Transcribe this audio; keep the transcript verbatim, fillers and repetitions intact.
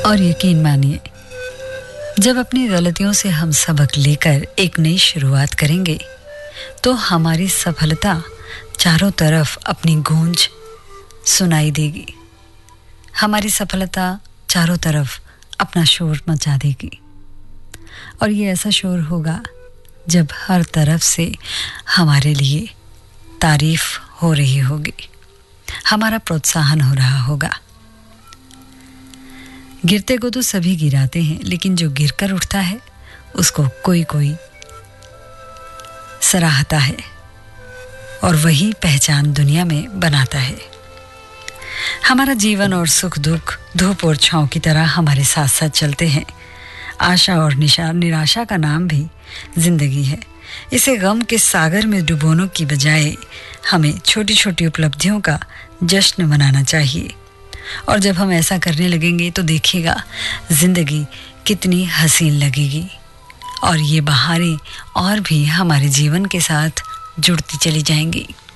और यकीन मानिए, जब अपनी गलतियों से हम सबक लेकर एक नई शुरुआत करेंगे तो हमारी सफलता चारों तरफ अपनी गूंज सुनाई देगी। हमारी सफलता चारों तरफ अपना शोर मचा देगी, और ये ऐसा शोर होगा जब हर तरफ से हमारे लिए तारीफ हो रही होगी, हमारा प्रोत्साहन हो रहा होगा। गिरते को तो सभी गिराते हैं, लेकिन जो गिरकर उठता है उसको कोई कोई सराहता है और वही पहचान दुनिया में बनाता है। हमारा जीवन और सुख दुख धूप और छांव की तरह हमारे साथ साथ चलते हैं। आशा और निशा निराशा का नाम भी जिंदगी है। इसे गम के सागर में डुबोने की बजाय हमें छोटी छोटी उपलब्धियों का जश्न मनाना चाहिए, और जब हम ऐसा करने लगेंगे तो देखिएगा जिंदगी कितनी हसीन लगेगी, और ये बहारें और भी हमारे जीवन के साथ जुड़ती चली जाएंगी।